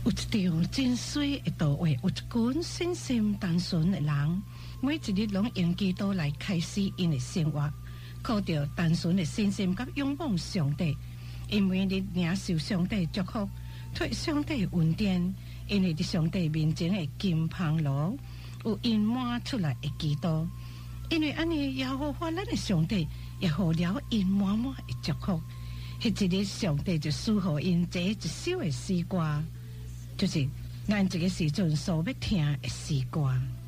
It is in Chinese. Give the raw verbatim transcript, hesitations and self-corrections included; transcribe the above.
有一条真水的道路，有一群信心单纯的人，每一日拢用基督来开始因的生活，靠着单纯的信心甲仰望上帝，因为你领受上帝祝福，托上帝恩典，因为伫上帝面前的金香炉有因满出来的基督，因为安尼耶和华咱的上帝也好了因满满的祝福。迄一日上帝就赐予因这一首的诗歌，就是咱这个时阵所要听的诗歌。